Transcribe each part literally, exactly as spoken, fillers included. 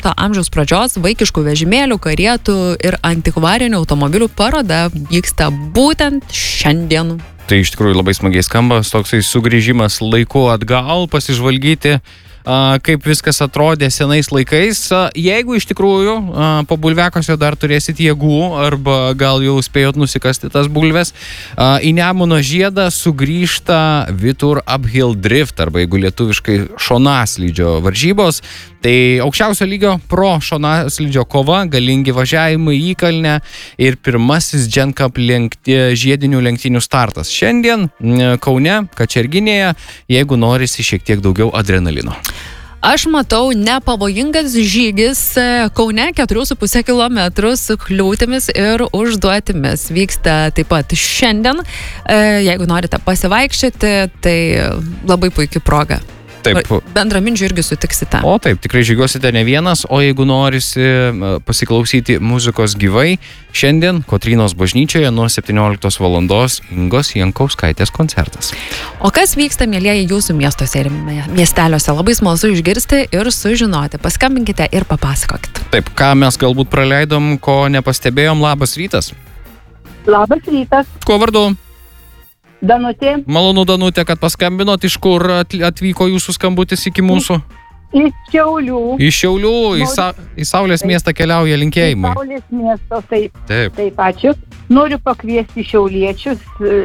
devyniolikto amžiaus pradžios vaikiškų vežimėlių, karietų ir antikvarinių automobilių paroda vyksta būtent šiandien. Tai iš tikrųjų labai smagiai skamba, toksai sugrįžimas laiku atgal, pasižvalgyti, kaip viskas atrodė senais laikais. Jeigu iš tikrųjų po bulviakasio dar turėsit jėgų arba gal jau spėjot nusikasti tas bulves, į Nemuno žiedą sugrįžta Vitur Uphill Drift arba jeigu lietuviškai šonaslydžio varžybos. Tai aukščiausio lygio pro šonaslydžio kova, galingi važiavimai į kalnę ir pirmasis Gen Cup lenkti, žiedinių lenktynių startas. Šiandien Kaune, Kačerginėje, jeigu norisi šiek tiek daugiau adrenalino. Aš matau nepavojingas žygis Kaune keturi su puse kilometrų su kliūtimis ir užduotimis. Vyksta taip pat šiandien. Jeigu norite pasivaikščioti, tai labai puikia proga. Taip. Bendraminčių irgi sutiksite. O taip, tikrai žygiuosite ne vienas, o jeigu norisi pasiklausyti muzikos gyvai, šiandien Kotrynos bažnyčioje nuo septynioliktos valandos Ingos Jankauskaitės koncertas. O kas vyksta, mielieji, jūsų miestuose ir miesteliuose? Labai smalsu išgirsti ir sužinoti. Paskambinkite ir papasakokit. Taip, ką mes galbūt praleidom, ko nepastebėjom. Labas rytas. Labas rytas. Kuo vardu? Danutė. Malonu, Danutė, kad paskambinot. Iš kur atvyko jūsų skambutis iki mūsų? Iš Šiaulių. Iš Šiaulių, į, sa į Saulės miestą keliauja linkėjimai. Į Saulės miesto, taip. Taip. Taip, ačiū. Noriu pakviesti šiauliečius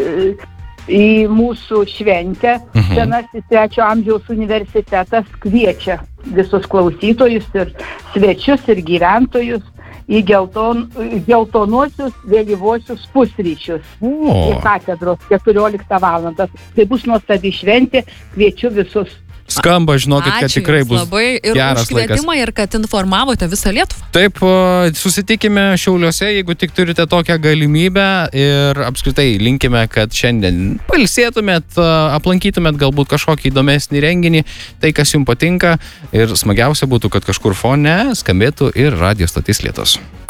į mūsų šventę. Mhm. Senasis trečio amžiaus universitetas kviečia visus klausytojus ir svečius ir gyventojus į gelton, geltonuosius vėlyvuosius pusryčius. O. Į katedros keturioliktą valandą. Tai bus nuostabi šventė, kviečiu visus. Skamba, žinokit, kad Ačiū tikrai bus labai ir geras už kvietimą laikas. Ir kad informavote visą Lietuvą. Taip, susitikime Šiauliuose, jeigu tik turite tokią galimybę ir apskritai linkime, kad šiandien pailsėtumėt, aplankytumėt galbūt kažkokį įdomesnį renginį, tai kas jums patinka ir smagiausia būtų, kad kažkur fone skambėtų ir radijo stotis Lietus.